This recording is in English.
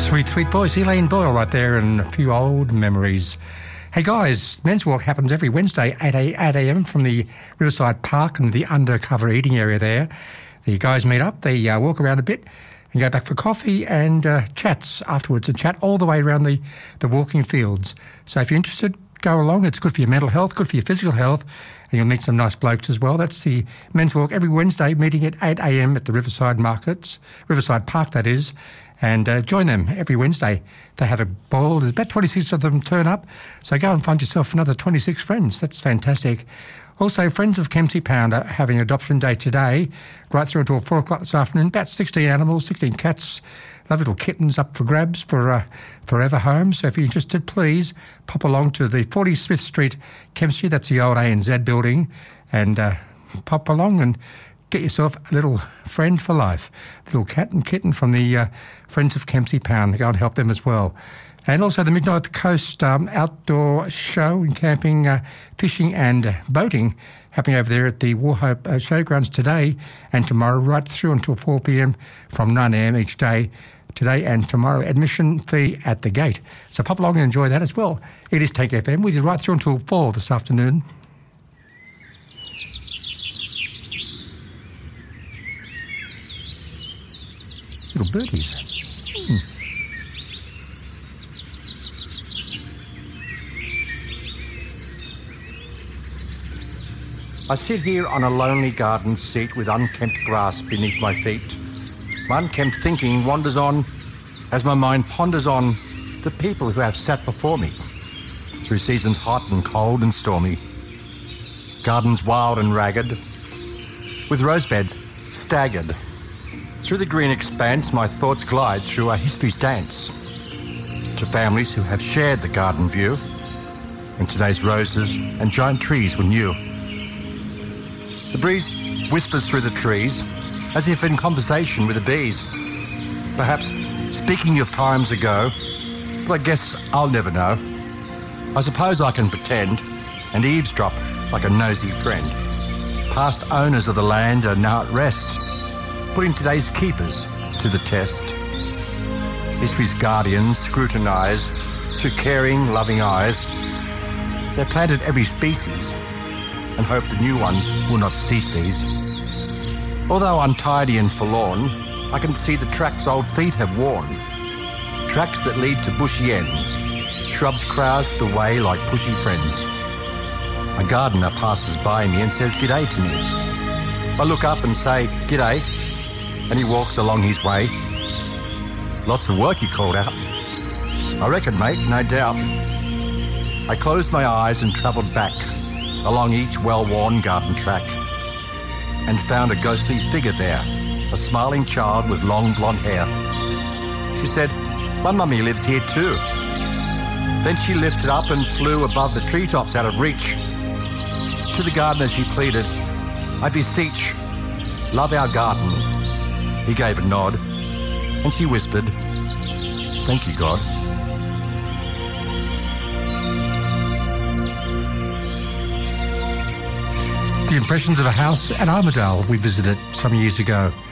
Sweet, sweet voice, Elaine Boyle right there, and a few old memories. Hey guys, Men's Walk happens every Wednesday, 8 a.m. from the Riverside Park and the undercover eating area there. The guys meet up, they walk around a bit and go back for coffee and chats afterwards, and chat all the way around the walking fields. So if you're interested, go along. It's good for your mental health, good for your physical health, and you'll meet some nice blokes as well. That's the Men's Walk every Wednesday, meeting at 8 a.m. at the Riverside Park, that is. And join them every Wednesday. They have a ball. There's about 26 of them turn up. So go and find yourself another 26 friends. That's fantastic. Also, Friends of Kempsey Pound are having adoption day today, right through until 4 o'clock this afternoon. About 16 animals, 16 cats, lovely little kittens up for grabs for forever home. So if you're interested, please pop along to the 40 Smith Street, Kempsey. That's the old ANZ building. And pop along and get yourself a little friend for life, a little cat and kitten from the Friends of Kempsey Pound. Go and help them as well. And also the Midnight Coast outdoor show and camping, fishing and boating happening over there at the Warhope Showgrounds today and tomorrow, right through until 4 p.m. from 9 a.m. each day, today and tomorrow. Admission fee at the gate. So pop along and enjoy that as well. It is Take FM with you right through until 4 this afternoon. Little birdies. I sit here on a lonely garden seat with unkempt grass beneath my feet. My unkempt thinking wanders on as my mind ponders on the people who have sat before me through seasons hot and cold and stormy, gardens wild and ragged, with rosebeds staggered. Through the green expanse, my thoughts glide through our history's dance to families who have shared the garden view, and today's roses and giant trees were new. The breeze whispers through the trees as if in conversation with the bees, perhaps speaking of times ago, but I guess I'll never know. I suppose I can pretend and eavesdrop like a nosy friend. Past owners of the land are now at rest, putting today's keepers to the test. History's guardians scrutinise through caring, loving eyes. They planted every species and hope the new ones will not cease these. Although untidy and forlorn, I can see the tracks old feet have worn, tracks that lead to bushy ends. Shrubs crowd the way like pushy friends. A gardener passes by me and says g'day to me. I look up and say g'day, and he walks along his way. Lots of work, he called out. I reckon, mate, no doubt. I closed my eyes and travelled back along each well-worn garden track and found a ghostly figure there, a smiling child with long blonde hair. She said, my mummy lives here too. Then she lifted up and flew above the treetops out of reach. To the gardener she pleaded, I beseech, love our garden. He gave a nod, and she whispered, thank you, God. The impressions of a house at Armidale we visited some years ago.